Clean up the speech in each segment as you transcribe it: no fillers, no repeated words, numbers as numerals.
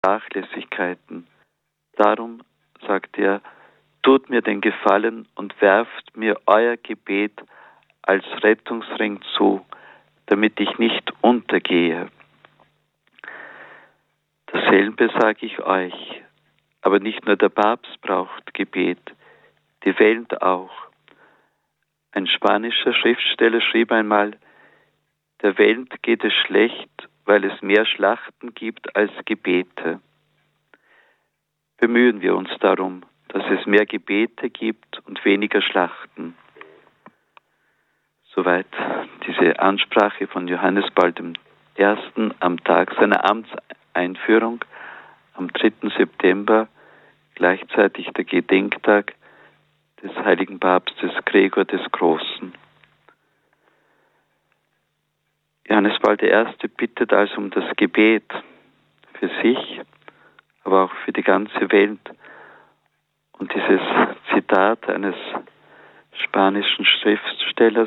Nachlässigkeiten. Darum, sagt er, tut mir den Gefallen und werft mir euer Gebet als Rettungsring zu, damit ich nicht untergehe. Dasselbe sage ich euch, aber nicht nur der Papst braucht Gebet, die Welt auch. Ein spanischer Schriftsteller schrieb einmal, der Welt geht es schlecht, weil es mehr Schlachten gibt als Gebete. Bemühen wir uns darum, dass es mehr Gebete gibt und weniger Schlachten. Soweit diese Ansprache von Johannes Paul I. am Tag seiner Amtseinführung am 3. September, gleichzeitig der Gedenktag des heiligen Papstes Gregor des Großen. Johannes Paul I. bittet also um das Gebet für sich, aber auch für die ganze Welt. Und dieses Zitat eines spanischen Schriftstellers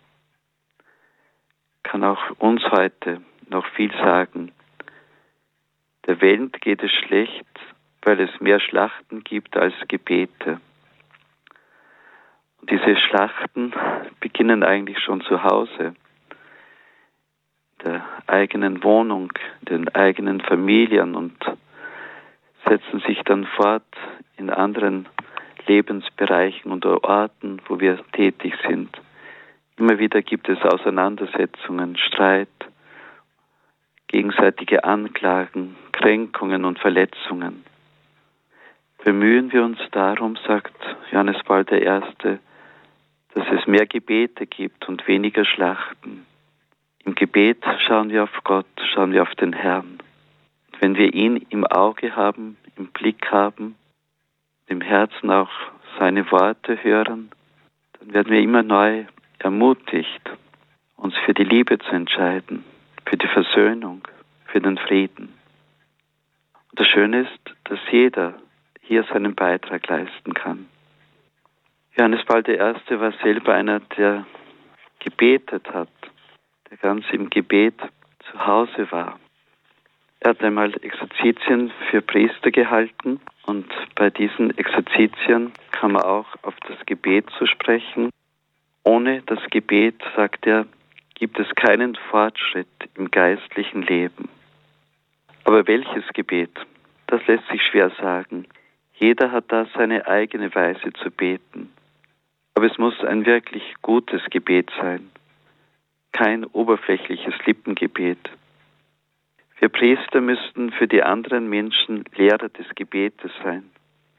kann auch uns heute noch viel sagen. Der Welt geht es schlecht, weil es mehr Schlachten gibt als Gebete. Und diese Schlachten beginnen eigentlich schon zu Hause, der eigenen Wohnung, den eigenen Familien und setzen sich dann fort in anderen Lebensbereichen und Orten, wo wir tätig sind. Immer wieder gibt es Auseinandersetzungen, Streit, gegenseitige Anklagen, Kränkungen und Verletzungen. Bemühen wir uns darum, sagt Johannes Paul I., dass es mehr Gebete gibt und weniger Schlachten. Im Gebet schauen wir auf Gott, schauen wir auf den Herrn. Und wenn wir ihn im Auge haben, im Blick haben, im Herzen auch seine Worte hören, dann werden wir immer neu ermutigt, uns für die Liebe zu entscheiden, für die Versöhnung, für den Frieden. Und das Schöne ist, dass jeder hier seinen Beitrag leisten kann. Johannes Paul I. war selber einer, der gebetet hat, der ganz im Gebet zu Hause war. Er hat einmal Exerzitien für Priester gehalten und bei diesen Exerzitien kam er auch auf das Gebet zu sprechen. Ohne das Gebet, sagt er, gibt es keinen Fortschritt im geistlichen Leben. Aber welches Gebet? Das lässt sich schwer sagen. Jeder hat da seine eigene Weise zu beten. Aber es muss ein wirklich gutes Gebet sein. Kein oberflächliches Lippengebet. Wir Priester müssten für die anderen Menschen Lehrer des Gebetes sein.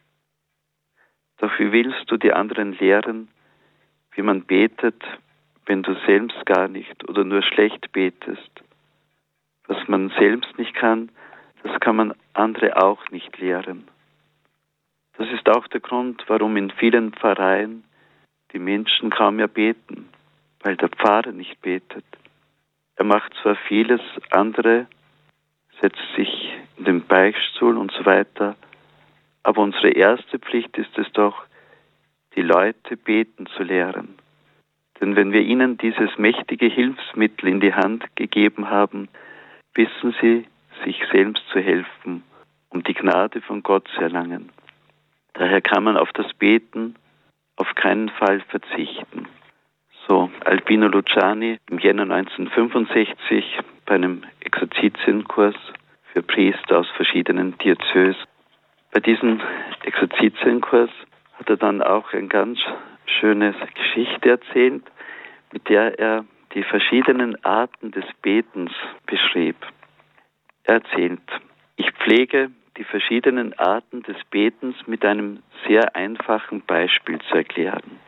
Doch wie willst du die anderen lehren, wie man betet, wenn du selbst gar nicht oder nur schlecht betest? Was man selbst nicht kann, das kann man andere auch nicht lehren. Das ist auch der Grund, warum in vielen Pfarreien die Menschen kaum mehr beten, weil der Pfarrer nicht betet. Er macht zwar vieles andere, setzt sich in den Beichtstuhl und so weiter, aber unsere erste Pflicht ist es doch, die Leute beten zu lehren. Denn wenn wir ihnen dieses mächtige Hilfsmittel in die Hand gegeben haben, wissen sie, sich selbst zu helfen, um die Gnade von Gott zu erlangen. Daher kann man auf das Beten auf keinen Fall verzichten. So Albino Luciani im Jänner 1965 bei einem Exerzitienkurs für Priester aus verschiedenen Diözesen. Bei diesem Exerzitienkurs hat er dann auch eine ganz schöne Geschichte erzählt, mit der er die verschiedenen Arten des Betens beschrieb. Er erzählt, ich pflege die verschiedenen Arten des Betens mit einem sehr einfachen Beispiel zu erklären.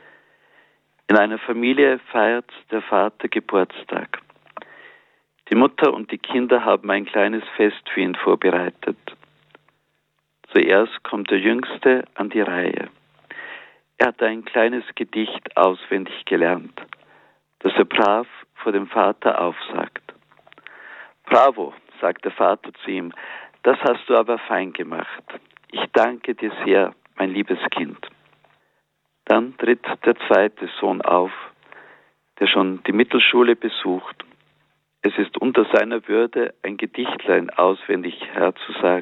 In einer Familie feiert der Vater Geburtstag. Die Mutter und die Kinder haben ein kleines Fest für ihn vorbereitet. Zuerst kommt der Jüngste an die Reihe. Er hat ein kleines Gedicht auswendig gelernt, das er brav vor dem Vater aufsagt. Bravo, sagt der Vater zu ihm, das hast du aber fein gemacht. Ich danke dir sehr, mein liebes Kind. Dann tritt der zweite Sohn auf, der schon die Mittelschule besucht. Es ist unter seiner Würde, ein Gedichtlein auswendig herzusagen.